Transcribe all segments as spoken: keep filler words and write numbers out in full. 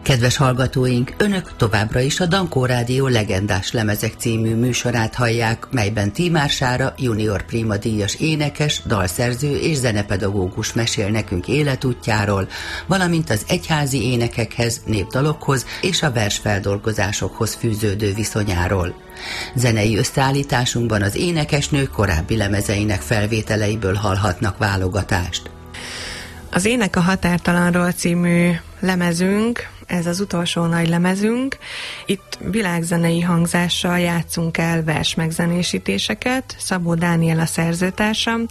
Kedves hallgatóink, Önök továbbra is a Dankó Rádió Legendás Lemezek című műsorát hallják, melyben Tímár Sára junior prima díjas énekes, dalszerző és zenepedagógus mesél nekünk életútjáról, valamint az egyházi énekekhez, népdalokhoz és a versfeldolgozásokhoz fűződő viszonyáról. Zenei összeállításunkban az énekesnő korábbi lemezeinek felvételeiből hallhatnak válogatást. Az Ének a határtalanról című lemezünk, ez az utolsó nagy lemezünk. Itt világzenei hangzással játszunk el versmegzenésítéseket, Szabó Dániel a szerzőtársam,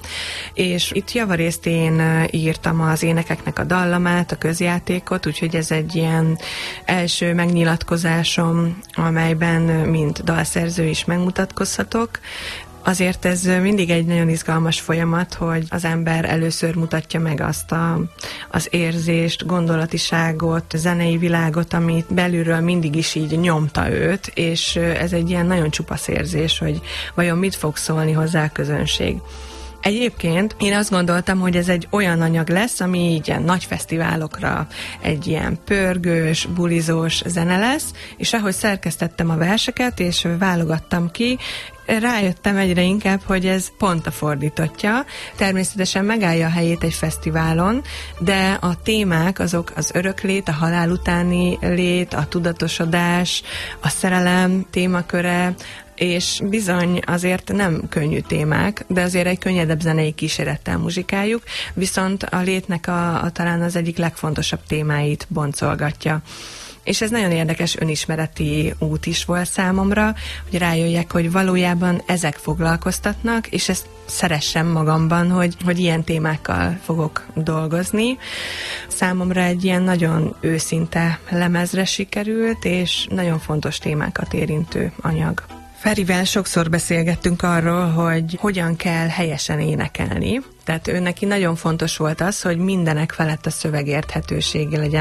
és itt javarészt én írtam az énekeknek a dallamát, a közjátékot, úgyhogy ez egy ilyen első megnyilatkozásom, amelyben mint dalszerző is megmutatkozhatok. Azért ez mindig egy nagyon izgalmas folyamat, hogy az ember először mutatja meg azt a, az érzést, gondolatiságot, zenei világot, amit belülről mindig is így nyomta őt, és ez egy ilyen nagyon csupasz érzés, hogy vajon mit fog szólni hozzá a közönség. Egyébként én azt gondoltam, hogy ez egy olyan anyag lesz, ami így ilyen nagy fesztiválokra egy ilyen pörgős, bulizós zene lesz, és ahogy szerkesztettem a verseket, és válogattam ki, rájöttem egyre inkább, hogy ez pont a fordítottja. Természetesen megállja a helyét egy fesztiválon, de a témák azok az öröklét, a halál utáni lét, a tudatosodás, a szerelem témaköre, és bizony azért nem könnyű témák, de azért egy könnyedebb zenei kísérettel muzsikáljuk, viszont a létnek a, a talán az egyik legfontosabb témáit boncolgatja. És ez nagyon érdekes önismereti út is volt számomra, hogy rájöjjek, hogy valójában ezek foglalkoztatnak, és ezt szeressem magamban, hogy, hogy ilyen témákkal fogok dolgozni. Számomra egy ilyen nagyon őszinte lemezre sikerült, és nagyon fontos témákat érintő anyag. Ferivel sokszor beszélgettünk arról, hogy hogyan kell helyesen énekelni. Tehát ő neki nagyon fontos volt az, hogy mindenek felett a szöveg érthetősége legyen